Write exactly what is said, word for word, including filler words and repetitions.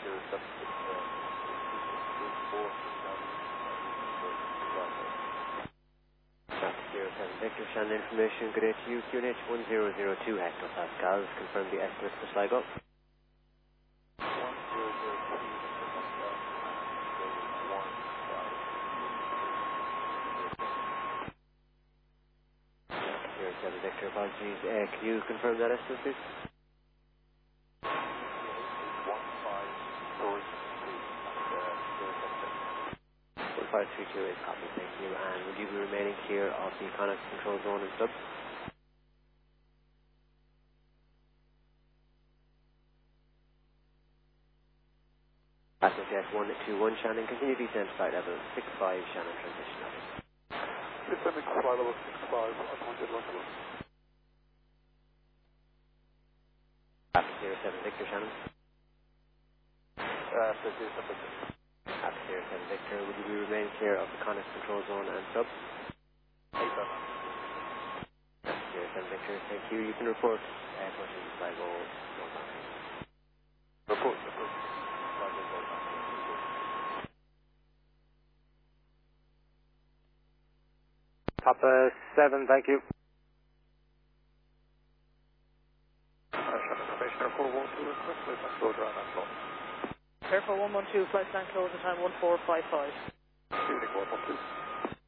zero seven Victor, Shannon information, good day to you, Q N H one zero zero two hectopascals, confirm the estimate for Sligo. zero seven Victor, apologies, uh, can you confirm that estimate please? five three two is copy, thank you. And will you be remaining clear of the Connacht control zone and sub? Passenger Jet one two one Shannon, continue descent flight level six five Shannon transition level. Descending flight level six five, appointed level. Passenger zero seven Victor Shannon. Uh, zero seven Victor. Passenger zero seven Victor, will you be remaining clear of the Connacht control zone and sub? eight seven. Passenger zero seven Victor, thank you. You can report uh, pushing the Sligo northbound. Report, report. Sligo northbound. Papa seven, thank you. Information four one two, request flight plan closure on that floor. Air four one one two, flight plan closure time one four five five. Evening one one two.